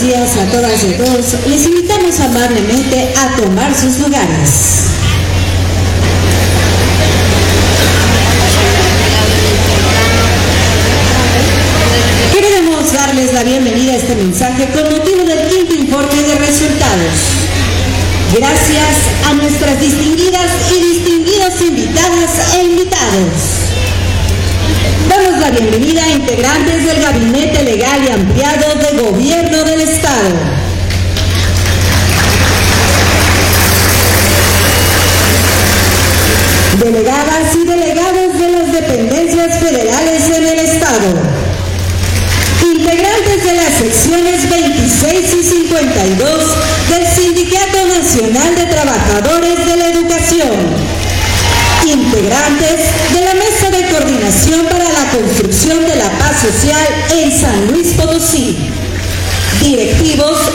buenos días a todas y a todos. Les invitamos amablemente a tomar sus lugares. Queremos darles la bienvenida a este mensaje con motivo del quinto informe de resultados. Gracias a nuestras distinguidas y distinguidos invitadas e invitados. Damos la bienvenida a integrantes del Gabinete Legal y Ampliado de Gobierno del Estado. Delegadas y delegados de las dependencias federales en el Estado. Integrantes de las secciones 26 y 52 del Sindicato Nacional de Trabajadores de la Educación. Integrantes de la Mesa de Coordinación para la Construcción de la Paz Social en San Luis Potosí. Directivos